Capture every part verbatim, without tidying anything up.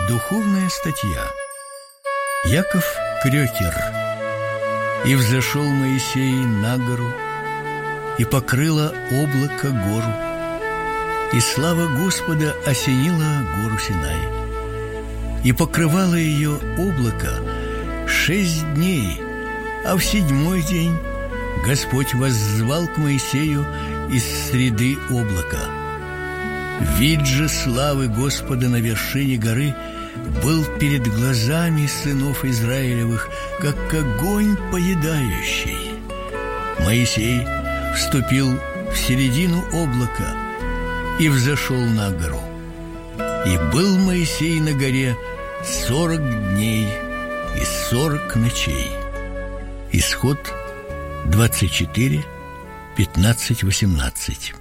Духовная статья. Яков Крёкер. «И взошел Моисей на гору, и покрыло облако гору, и слава Господа осенила гору Синай, и покрывало ее облако шесть дней, а в седьмой день Господь воззвал к Моисею из среды облака. Вид же славы Господа на вершине горы был перед глазами сынов Израилевых, как огонь поедающий. Моисей вступил в середину облака и взошел на гору. И был Моисей на горе сорок дней и сорок ночей». Исход двадцать четыре, пятнадцать, восемнадцать.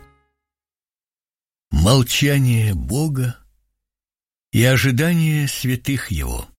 Молчание Бога и ожидание святых Его.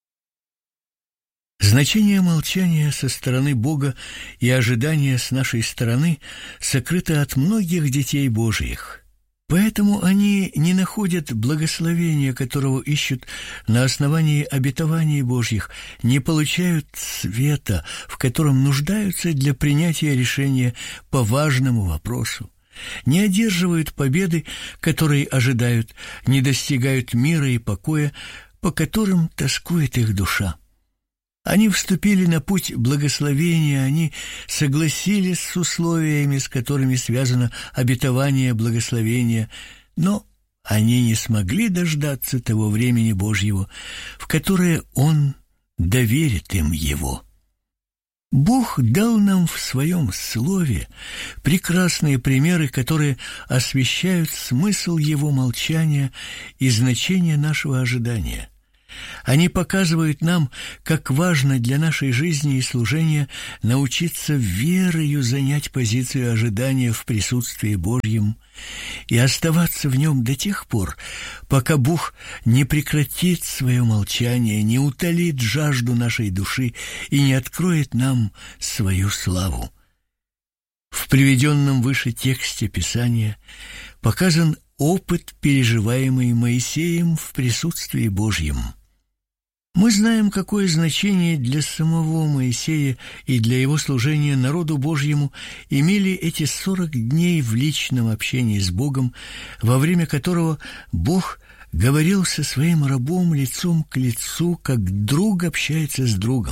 Значение молчания со стороны Бога и ожидания с нашей стороны сокрыто от многих детей Божьих. Поэтому они не находят благословения, которого ищут на основании обетований Божьих, не получают света, в котором нуждаются для принятия решения по важному вопросу, не одерживают победы, которые ожидают, не достигают мира и покоя, по которым тоскует их душа. Они вступили на путь благословения, они согласились с условиями, с которыми связано обетование благословения, но они не смогли дождаться того времени Божьего, в которое Он доверит им его. Бог дал нам в Своем Слове прекрасные примеры, которые освещают смысл Его молчания и значение нашего ожидания. Они показывают нам, как важно для нашей жизни и служения научиться верою занять позицию ожидания в присутствии Божьем и оставаться в нем до тех пор, пока Бог не прекратит свое молчание, не утолит жажду нашей души и не откроет нам свою славу. В приведенном выше тексте Писания показан опыт, переживаемый Моисеем в присутствии Божьем. Мы знаем, какое значение для самого Моисея и для его служения народу Божьему имели эти сорок дней в личном общении с Богом, во время которого Бог говорил со своим рабом лицом к лицу, как друг общается с другом.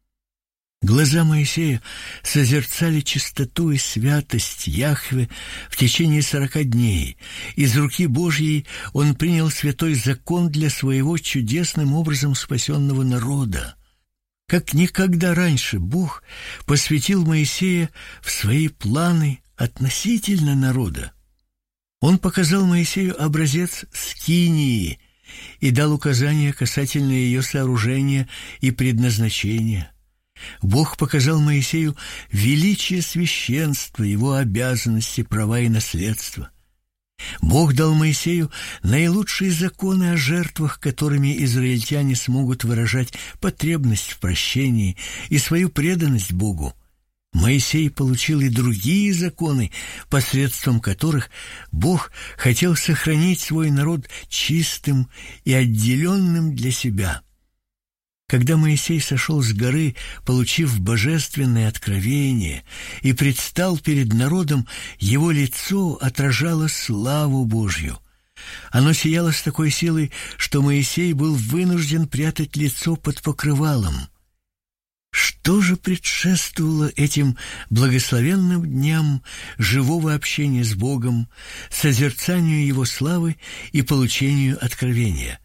Глаза Моисея созерцали чистоту и святость Яхве в течение сорока дней. Из руки Божьей он принял святой закон для своего чудесным образом спасенного народа. Как никогда раньше Бог посвятил Моисея в свои планы относительно народа. Он показал Моисею образец скинии и дал указания касательно ее сооружения и предназначения. Бог показал Моисею величие священства, его обязанности, права и наследства. Бог дал Моисею наилучшие законы о жертвах, которыми израильтяне смогут выражать потребность в прощении и свою преданность Богу. Моисей получил и другие законы, посредством которых Бог хотел сохранить свой народ чистым и отделенным для себя. Когда Моисей сошел с горы, получив божественное откровение, и предстал перед народом, его лицо отражало славу Божью. Оно сияло с такой силой, что Моисей был вынужден прятать лицо под покрывалом. Что же предшествовало этим благословенным дням живого общения с Богом, созерцанию Его славы и получению откровения?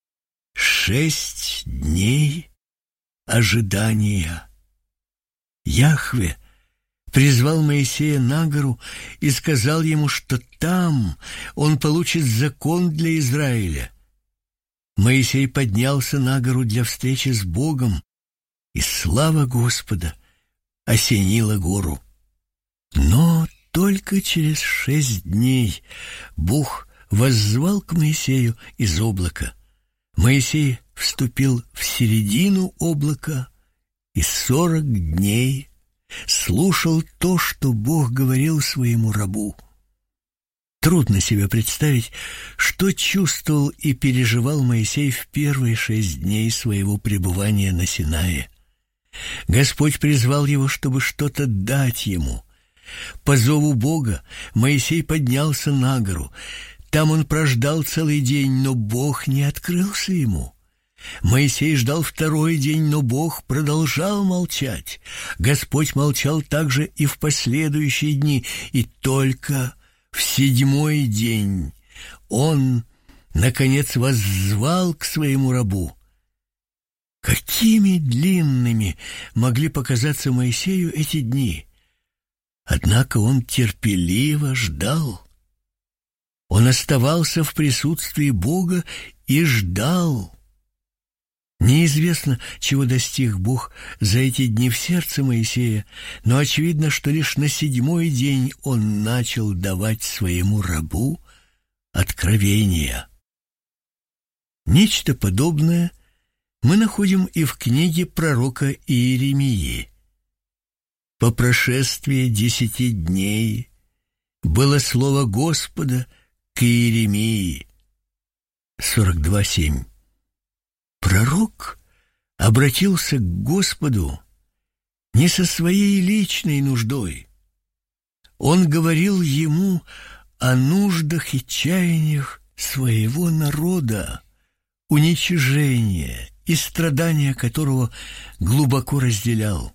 Шесть дней ожидания. Яхве призвал Моисея на гору и сказал ему, что там он получит закон для Израиля. Моисей поднялся на гору для встречи с Богом, и слава Господа осенила гору. Но только через шесть дней Бог воззвал к Моисею из облака. Моисей вступил в середину облака и сорок дней слушал то, что Бог говорил своему рабу. Трудно себе представить, что чувствовал и переживал Моисей в первые шесть дней своего пребывания на Синае. Господь призвал его, чтобы что-то дать ему. По зову Бога Моисей поднялся на гору. Там он прождал целый день, но Бог не открылся ему. Моисей ждал второй день, но Бог продолжал молчать. Господь молчал также и в последующие дни, и только в седьмой день он, наконец, воззвал к своему рабу. Какими длинными могли показаться Моисею эти дни! Однако он терпеливо ждал. Он оставался в присутствии Бога и ждал. Неизвестно, чего достиг Бог за эти дни в сердце Моисея, но очевидно, что лишь на седьмой день он начал давать своему рабу откровения. Нечто подобное мы находим и в книге пророка Иеремии. «По прошествии десяти дней было слово Господа к Иеремии». сорок два семь. Пророк обратился к Господу не со своей личной нуждой. Он говорил ему о нуждах и чаяниях своего народа, уничижение и страдания которого глубоко разделял.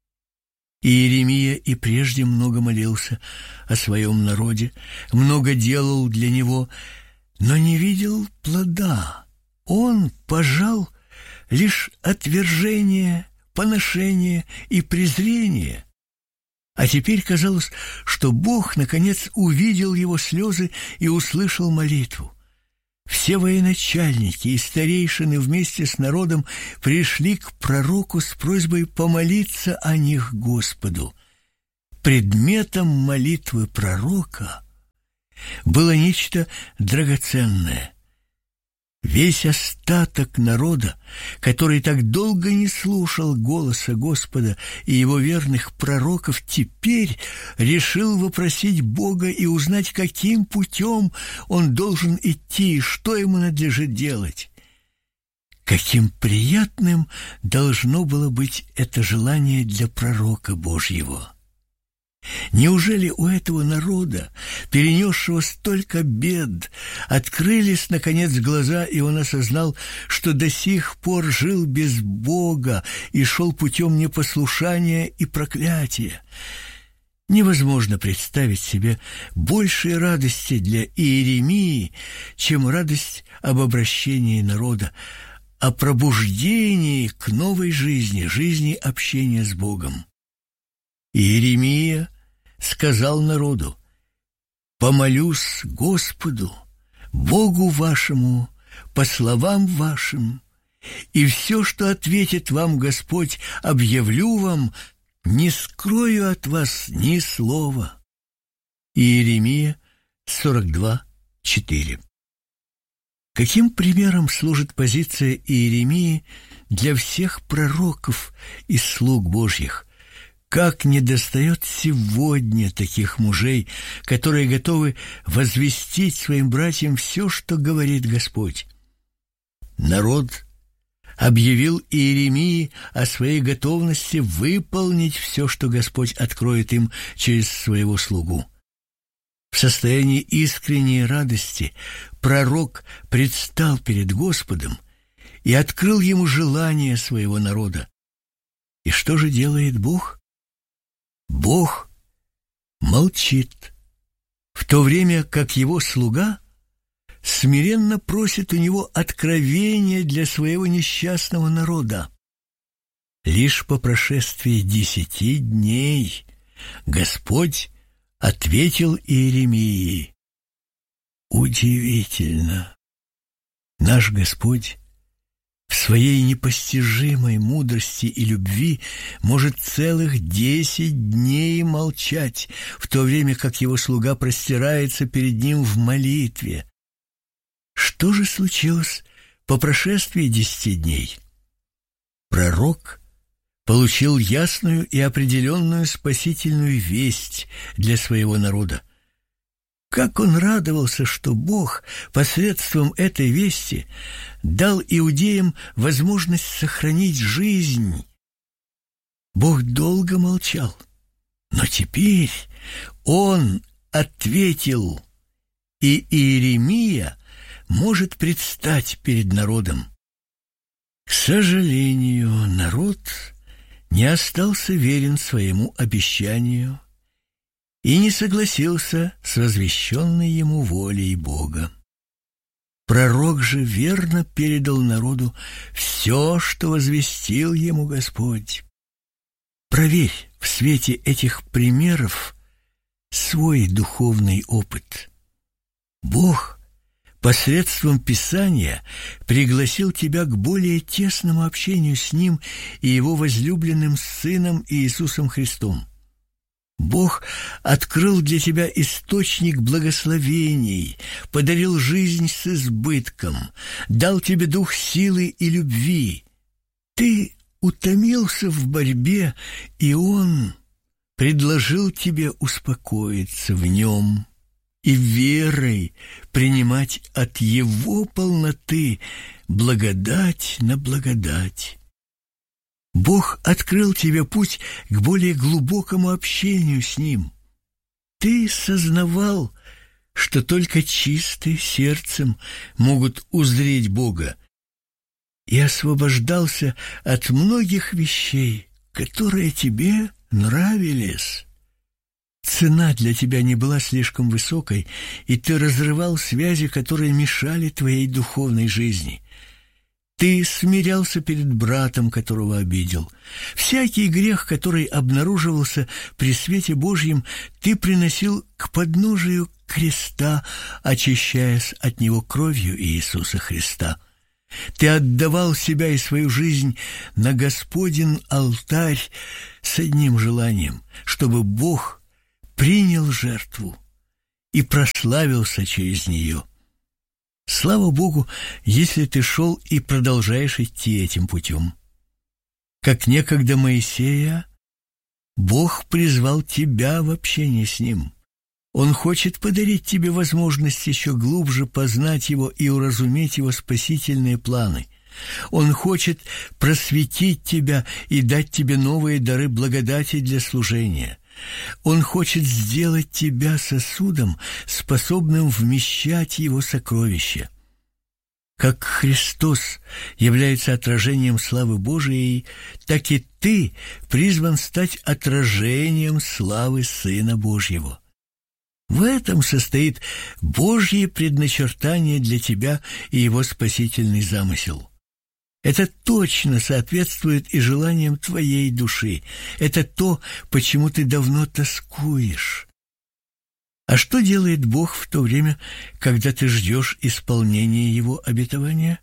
Иеремия и прежде много молился о своем народе, много делал для него, но не видел плода. Он пожал лишь отвержение, поношение и презрение. А теперь казалось, что Бог наконец увидел его слезы и услышал молитву. Все военачальники и старейшины вместе с народом пришли к пророку с просьбой помолиться о них Господу. Предметом молитвы пророка было нечто драгоценное. Весь остаток народа, который так долго не слушал голоса Господа и его верных пророков, теперь решил вопросить Бога и узнать, каким путем он должен идти и что ему надлежит делать. Каким приятным должно было быть это желание для пророка Божьего! Неужели у этого народа, перенесшего столько бед, открылись, наконец, глаза, и он осознал, что до сих пор жил без Бога и шел путем непослушания и проклятия? Невозможно представить себе большей радости для Иеремии, чем радость об обращении народа, о пробуждении к новой жизни, жизни общения с Богом. Иеремия сказал народу: «Помолюсь Господу, Богу вашему, по словам вашим, и все, что ответит вам Господь, объявлю вам, не скрою от вас ни слова». Иеремия сорок два четыре. Каким примером служит позиция Иеремии для всех пророков и слуг Божьих? Как недостает сегодня таких мужей, которые готовы возвестить своим братьям все, что говорит Господь. Народ объявил Иеремии о своей готовности выполнить все, что Господь откроет им через своего слугу. В состоянии искренней радости пророк предстал перед Господом и открыл ему желание своего народа. И что же делает Бог? Бог молчит, в то время как его слуга смиренно просит у него откровения для своего несчастного народа. Лишь по прошествии десяти дней Господь ответил Иеремии. Удивительно! Наш Господь в своей непостижимой мудрости и любви может целых десять дней молчать, в то время как его слуга простирается перед ним в молитве. Что же случилось по прошествии десяти дней? Пророк получил ясную и определенную спасительную весть для своего народа. Как он радовался, что Бог посредством этой вести дал иудеям возможность сохранить жизнь. Бог долго молчал, но теперь он ответил, и Иеремия может предстать перед народом. К сожалению, народ не остался верен своему обещанию и не согласился с возвещенной ему волей Бога. Пророк же верно передал народу все, что возвестил ему Господь. Проверь в свете этих примеров свой духовный опыт. Бог посредством Писания пригласил тебя к более тесному общению с Ним и Его возлюбленным Сыном Иисусом Христом. Бог открыл для тебя источник благословений, подарил жизнь с избытком, дал тебе дух силы и любви. Ты утомился в борьбе, и Он предложил тебе успокоиться в Нем и верой принимать от Его полноты благодать на благодать. Бог открыл тебе путь к более глубокому общению с Ним. Ты сознавал, что только чистые сердцем могут узреть Бога, и освобождался от многих вещей, которые тебе нравились. Цена для тебя не была слишком высокой, и ты разрывал связи, которые мешали твоей духовной жизни. Ты смирялся перед братом, которого обидел. Всякий грех, который обнаруживался при свете Божьем, ты приносил к подножию креста, очищаясь от него кровью Иисуса Христа. Ты отдавал себя и свою жизнь на Господен алтарь с одним желанием, чтобы Бог принял жертву и прославился через нее. Слава Богу, если ты шел и продолжаешь идти этим путем. Как некогда Моисея, Бог призвал тебя в общение с Ним. Он хочет подарить тебе возможность еще глубже познать Его и уразуметь Его спасительные планы. Он хочет просветить тебя и дать тебе новые дары благодати для служения. Он хочет сделать тебя сосудом, способным вмещать Его сокровища. Как Христос является отражением славы Божией, так и ты призван стать отражением славы Сына Божьего. В этом состоит Божье предначертание для тебя и Его спасительный замысел. Это точно соответствует и желаниям твоей души. Это то, почему ты давно тоскуешь. А что делает Бог в то время, когда ты ждешь исполнения Его обетования?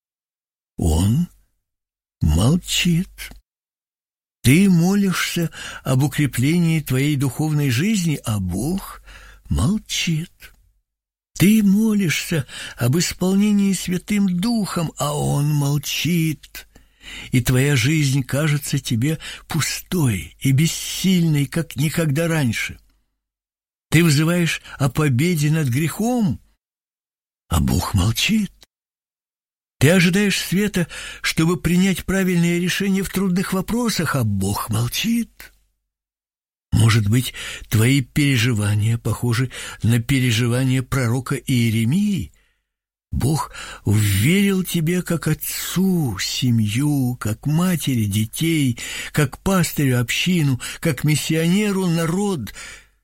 Он молчит. Ты молишься об укреплении твоей духовной жизни, а Бог молчит. Ты молишься об исполнении Святым Духом, а Он молчит. И твоя жизнь кажется тебе пустой и бессильной, как никогда раньше. Ты взываешь о победе над грехом, а Бог молчит. Ты ожидаешь света, чтобы принять правильные решения в трудных вопросах, а Бог молчит. Может быть, твои переживания похожи на переживания пророка Иеремии? Бог уверил тебе как отцу семью, как матери детей, как пастырю общину, как миссионеру народ.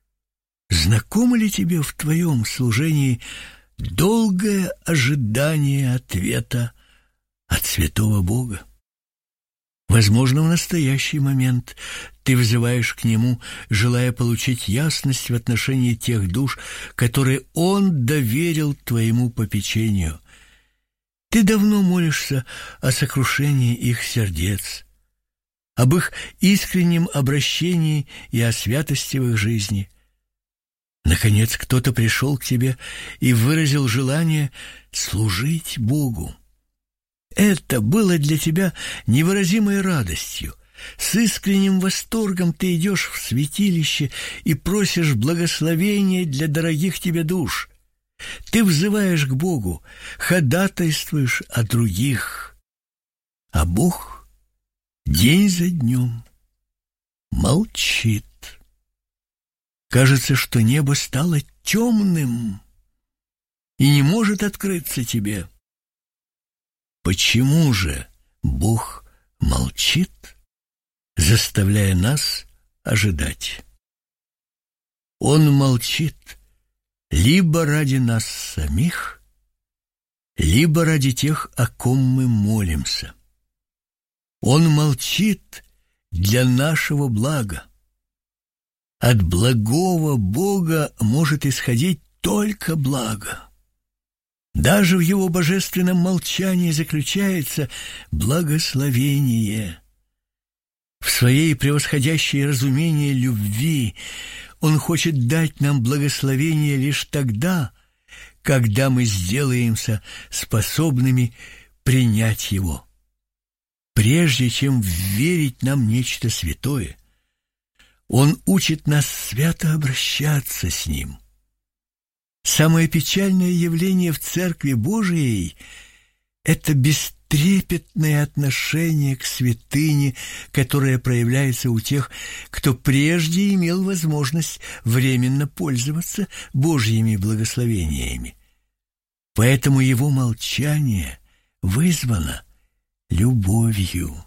Знакомо ли тебе в твоем служении долгое ожидание ответа от святого Бога? Возможно, в настоящий момент ты взываешь к Нему, желая получить ясность в отношении тех душ, которые Он доверил твоему попечению. Ты давно молишься о сокрушении их сердец, об их искреннем обращении и о святости в их жизни. Наконец, кто-то пришел к тебе и выразил желание служить Богу. Это было для тебя невыразимой радостью. С искренним восторгом ты идешь в святилище и просишь благословения для дорогих тебе душ. Ты взываешь к Богу, ходатайствуешь о других. А Бог день за днем молчит. Кажется, что небо стало темным и не может открыться тебе. Почему же Бог молчит, заставляя нас ожидать? Он молчит либо ради нас самих, либо ради тех, о ком мы молимся. Он молчит для нашего блага. От благого Бога может исходить только благо. Даже в Его божественном молчании заключается благословение. В своей превосходящей разумение любви Он хочет дать нам благословение лишь тогда, когда мы сделаемся способными принять его. Прежде чем верить нам нечто святое, Он учит нас свято обращаться с Ним. Самое печальное явление в Церкви Божией – это бестрепетное отношение к святыне, которое проявляется у тех, кто прежде имел возможность временно пользоваться Божьими благословениями. Поэтому его молчание вызвано любовью.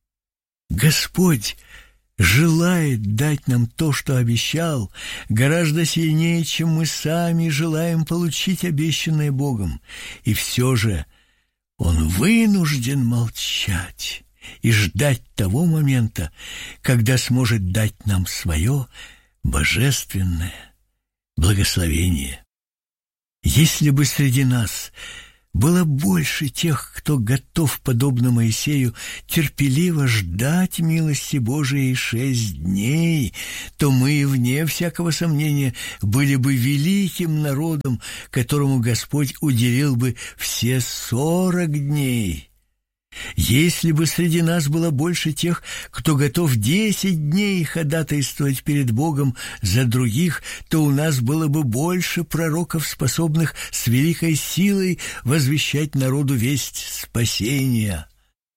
Господь желает дать нам то, что обещал, гораздо сильнее, чем мы сами желаем получить обещанное Богом. И все же Он вынужден молчать и ждать того момента, когда сможет дать нам свое божественное благословение. Если бы среди нас было больше тех, кто готов, подобно Моисею, терпеливо ждать милости Божией шесть дней, то мы, вне всякого сомнения, были бы великим народом, которому Господь уделил бы все сорок дней. Если бы среди нас было больше тех, кто готов десять дней ходатайствовать перед Богом за других, то у нас было бы больше пророков, способных с великой силой возвещать народу весть спасения.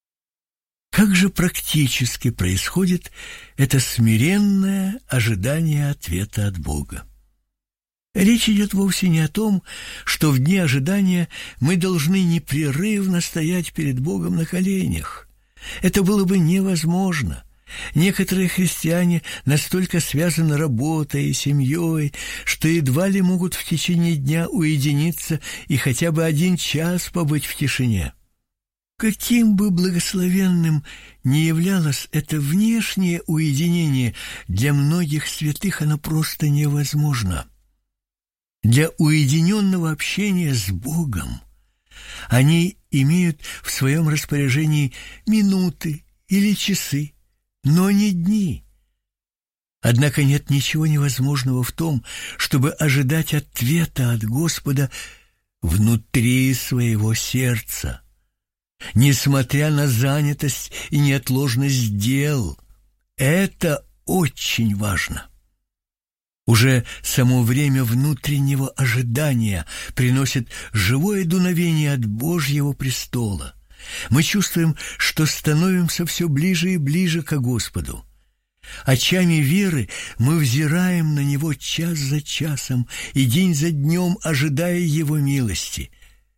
Как же практически происходит это смиренное ожидание ответа от Бога? Речь идет вовсе не о том, что в дни ожидания мы должны непрерывно стоять перед Богом на коленях. Это было бы невозможно. Некоторые христиане настолько связаны работой и семьей, что едва ли могут в течение дня уединиться и хотя бы один час побыть в тишине. Каким бы благословенным ни являлось это внешнее уединение, для многих святых оно просто невозможно. Для уединенного общения с Богом они имеют в своем распоряжении минуты или часы, но не дни. Однако нет ничего невозможного в том, чтобы ожидать ответа от Господа внутри своего сердца, несмотря на занятость и неотложность дел. Это очень важно. Уже само время внутреннего ожидания приносит живое дуновение от Божьего престола. Мы чувствуем, что становимся все ближе и ближе к Господу. Очами веры мы взираем на Него час за часом и день за днем, ожидая Его милости.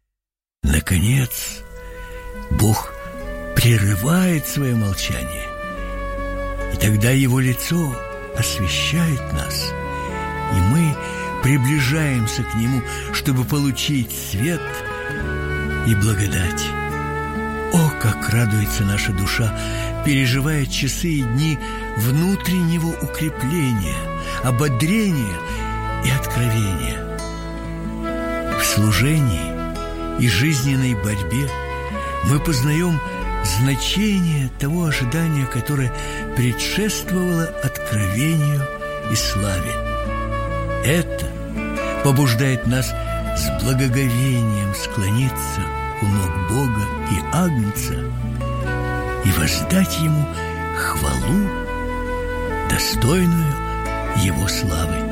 Наконец, Бог прерывает свое молчание, и тогда Его лицо освещает нас, и мы приближаемся к Нему, чтобы получить свет и благодать. О, как радуется наша душа, переживая часы и дни внутреннего укрепления, ободрения и откровения. В служении и жизненной борьбе мы познаем значение того ожидания, которое предшествовало откровению и славе. Это побуждает нас с благоговением склониться у ног Бога и Агнца и воздать Ему хвалу, достойную Его славы.